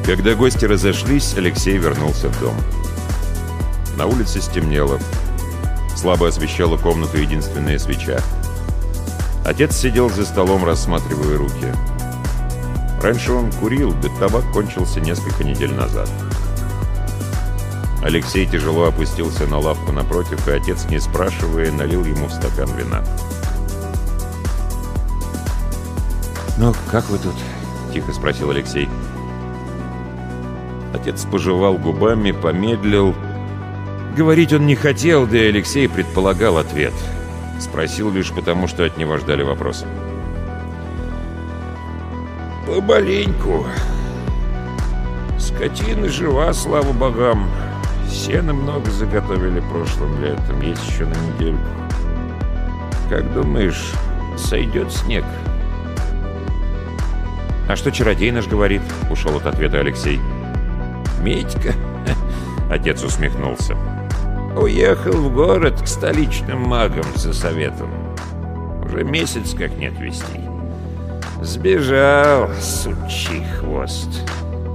Когда гости разошлись, Алексей вернулся в дом. На улице стемнело. Слабо освещала комнату единственная свеча. Отец сидел за столом, рассматривая руки. Раньше он курил, да табак кончился несколько недель назад. Алексей тяжело опустился на лавку напротив, и отец, не спрашивая, налил ему в стакан вина. «Ну, как вы тут?» — тихо спросил Алексей. Отец пожевал губами, помедлил. Говорить он не хотел, да и Алексей предполагал ответ. Спросил лишь потому, что от него ждали вопросы. «Помаленьку. Скотина жива, слава богам. Сена много заготовили прошлым летом, есть еще на недельку. Как думаешь, сойдет снег?» «А что чародей наш говорит?» — ушел от ответа Алексей. «Митька?» — отец усмехнулся. «Уехал в город к столичным магам за советом. Уже месяц как нет вестей. Сбежал, сучий хвост.